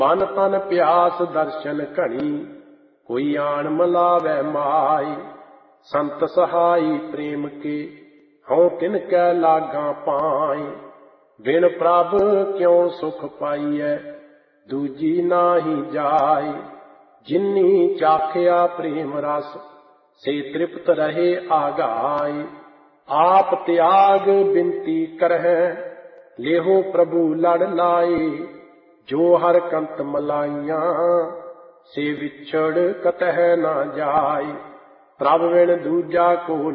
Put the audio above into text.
ਮਨ ਤਨ ਪਿਆਸ ਦਰਸ਼ਨ ਘਣੀ, ਕੋਈ ਆਣ ਮਲਾਵੈ ਮਾਈ। ਸੰਤ ਸਹਾਈ ਪ੍ਰੇਮ ਕੇ, ਹਉ ਤਿਨ ਕੈ ਲਾਗਾਂ ਪਾਈ। ਬਿਨ ਪ੍ਰਭ ਕਿਉ ਸੁਖ ਪਾਈਐ, ਦੂਜੀ ਨਾਹੀ ਜਾਈ। ਜਿਨੀ ਚਾਖਿਆ ਪ੍ਰੇਮ ਰਸ, ਸੇ ਤ੍ਰਿਪਤ ਰਹੇ ਆਗਾਈ। ਆਪ ਤਿਆਗ ਬਿਨਤੀ ਕਰਹਿ, ਲੇਹੋ ਪ੍ਰਭੂ ਲੜ ਲਾਈ। ਜੋ ਹਰ ਕੰਤ ਮਲਾਈਆਂ, ਸੇ ਵਿਛੜ ਕਤਹਿ ਨਾ ਜਾਈ। ਪ੍ਰਭ ਬਿਨ ਦੂਜਾ ਕੋ